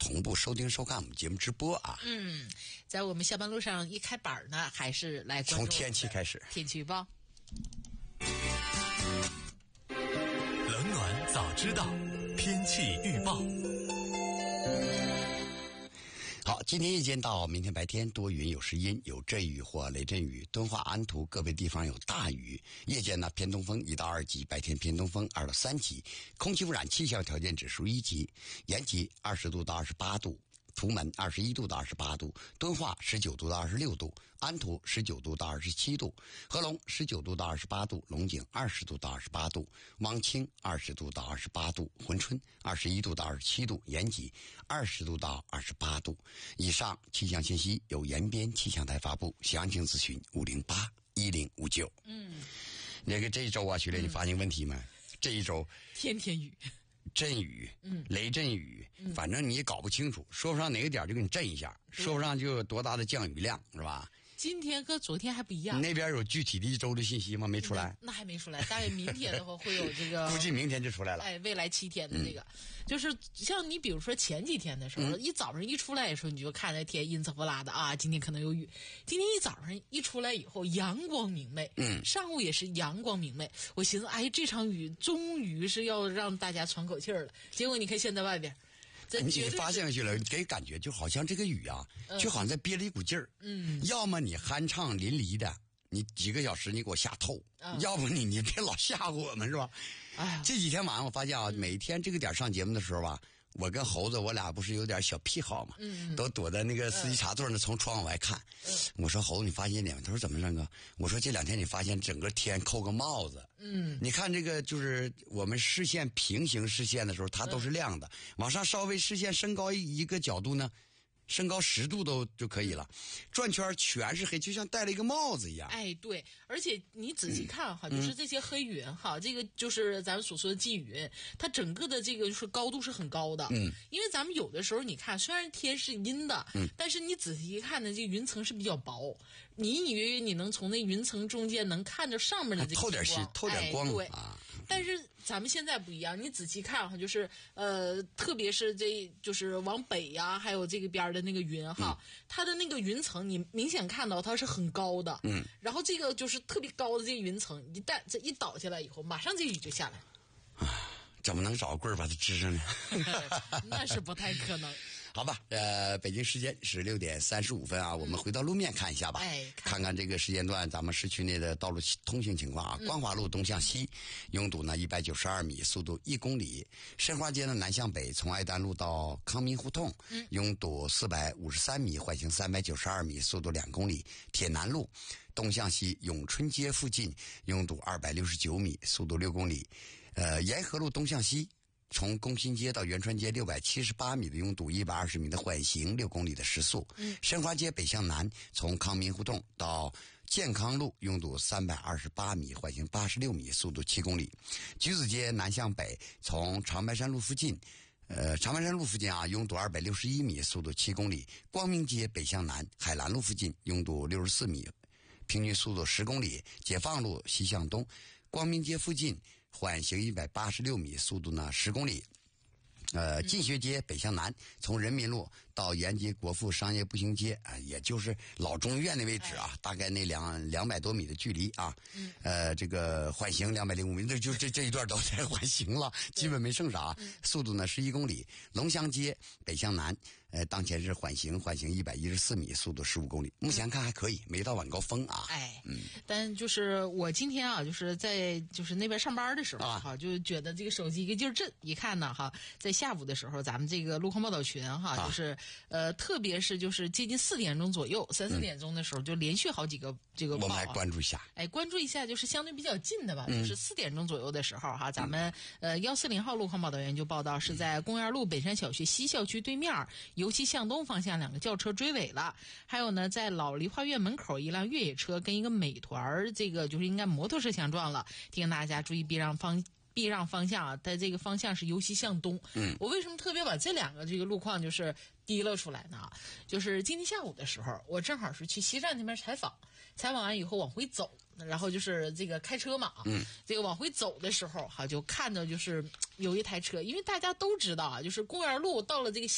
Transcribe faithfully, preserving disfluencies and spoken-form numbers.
同步收听收看我们节目直播啊。 嗯，在我们下班路上一开板呢，还是来关注从天气开始， 天气预报。 冷暖早知道，天气预报。 好，今天夜间到明天白天多云有时阴，有阵雨或雷阵雨。敦化、安图个别地方有大雨。夜间呢偏东风一到二级，白天偏东风二到三级。空气污染气象条件指数一级，延吉二十度到二十八度。图门二十一度到二十八度，敦化十九度到二十六度，安图十九度到二十七度，合龙十九度到二十八度，龙井二十度到二十八度，汪清二十度到二十八度，珲春二十一度到二十七度，延吉二十度到二十八度。以上气象信息由延边气象台发布，详情咨询五零八一零五九。 嗯， 那个这一周啊，徐磊，你发现问题没？嗯、这一周天天雨。 阵雨， 嗯， 雷阵雨，嗯，反正你也搞不清楚，说不上哪个点就给你震一下，说不上就有多大的降雨量，是吧？ 今天和昨天还不一样。 你那边有具体的一周的信息吗？没出来？ 那, 那还没出来，大概明天的话会有这个。 估计明天就出来了。 哎，未来七天的这个，嗯、就是像你比如说前几天的时候，嗯、一早上一出来的时候，你就看那天阴呲不拉的啊，今天可能有雨。今天一早上一出来以后，阳光明媚， 嗯， 上午也是阳光明媚。我寻思，哎，这场雨终于是要让大家喘口气儿了。结果你看现在外边。 你发现去了，给感觉就好像这个雨啊，嗯、就好像在憋了一股劲儿。 嗯， 要么你酣畅淋漓的，你几个小时你给我下透；嗯、要不你你别老吓唬我们，是吧？ 哎， 这几天晚上我发现啊，嗯、每天这个点上节目的时候吧。我跟猴子，我俩不是有点小癖好嘛？ 嗯， 都躲在那个司机茶座那，从窗往外看。 嗯， 我说猴子，你发现点吗？他说怎么着哥？我说这两天你发现整个天扣个帽子。 嗯， 你看这个就是我们视线平行视线的时候，它都是亮的。嗯、往上稍微视线升高一个角度呢。升高十度都就可以了，转圈全是黑，就像戴了一个帽子一样。 哎，对，而且你仔细看哈，嗯、就是这些黑云哈，嗯、这个就是咱们所说的积云，它整个的这个就是高度是很高的。 嗯， 因为咱们有的时候你看，虽然天是阴的， 嗯， 但是你仔细一看呢，这个云层是比较薄，你隐隐约约你能从那云层中间能看着上面的这个透点细，透点光。 哎、对啊。 但是咱们现在不一样，你仔细看哈，就是呃，特别是这就是往北呀，还有这个边的那个云哈，嗯、它的那个云层，你明显看到它是很高的。 嗯。 然后这个就是特别高的这个云层，一旦这一倒下来以后，马上这雨就下来。 怎么能找个棍儿把它支上呢？ 那是不太可能。 好吧，呃，北京时间是六点三十五分啊，我们回到路面看一下吧， 哎， 看, 看看这个时间段咱们市区内的道路通行情况啊。 嗯、 光华路东向西拥堵呢一百九十二米，速度一公里；申花街的南向北，从爱丹路到康民胡同， 嗯、 拥堵四百五十三米，缓行三百九十二米，速度两公里；铁南路东向西永春街附近拥堵二百六十九米，速度六公里；呃，沿河路东向西。从工新街到元川街六百七十八米的拥堵，一百二十米的缓行，六公里的时速。 嗯， 申花街北向南，从康民胡同到健康路拥堵三百二十八米，缓行八十六米，速度七公里。橘子街南向北，从长白山路附近。呃，长白山路附近啊，拥堵二百六十一米，速度七公里。光明街北向南，海兰路附近拥堵六十四米，平均速度十公里。解放路西向东，光明街附近缓行一百八十六米，速度呢十公里。呃，进学街北向南，从人民路到延吉国父商业步行街啊、呃，也就是老中医院的位置啊，大概那两两百多米的距离啊。 嗯。 呃，这个缓行两百零五米，这就这这一段都在缓行了，基本没剩啥。 嗯、 速度呢是一公里。龙祥街北向南，呃，当前是缓行，缓行一百一十四米，速度十五公里。目前看还可以，没到晚高峰啊。 哎， 嗯。 但就是我今天啊，就是在就是那边上班的时候哈、啊，就觉得这个手机一个劲儿震，一看呢哈，在下午的时候，咱们这个路况报道群哈，啊、就是呃，特别是就是接近四点钟左右，三四点钟的时候，嗯、就连续好几个这个报、啊。 我们来关注一下。 哎，关注一下，就是相对比较近的吧， 嗯、 就是四点钟左右的时候哈，咱们呃幺四零号路况报道员就报道是在公园路北山小学西校区对面，由西向东方向两个轿车追尾了，还有呢，在老梨花苑门口一辆越野车跟一个美团这个就是应该摩托车相撞了，提醒大家注意避让方。避让方向啊，在这个方向是由西向东。 嗯， 我为什么特别把这两个这个路况就是提了出来呢？就是今天下午的时候，我正好是去西站那边采访，采访完以后往回走，然后就是这个开车嘛， 嗯， 这个往回走的时候哈，就看到就是有一台车，因为大家都知道啊，就是公园路到了这个